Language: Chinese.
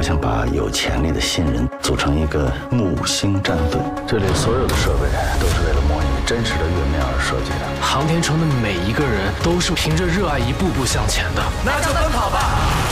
想把有潜力的新人组成一个木星战队，这里所有的设备都是为了模拟真实的月面而设计的。 航天城的每一个人都是凭着热爱一步步向前的， 那就奔跑吧！